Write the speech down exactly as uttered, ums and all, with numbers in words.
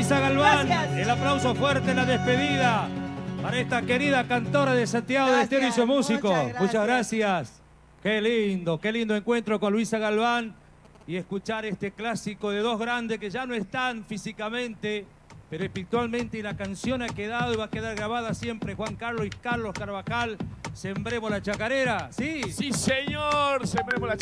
Luisa Galván. Gracias. El aplauso fuerte en la despedida para esta querida cantora de Santiago Gracias, del Estero y su músico. muchas gracias. Muchas gracias. Qué lindo, qué lindo encuentro con Luisa Galván y escuchar este clásico de dos grandes que ya no están físicamente, pero espiritualmente, y la canción ha quedado y va a quedar grabada siempre. Juan Carlos y Carlos Carvajal, Sembremos la Chacarera. Sí. Sí, señor, sembremos la